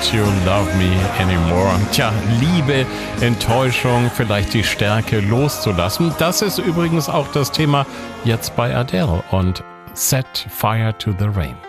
You Love Me Anymore? Tja, Liebe, Enttäuschung, vielleicht die Stärke loszulassen. Das ist übrigens auch das Thema jetzt bei Adele und Set Fire to the Rain.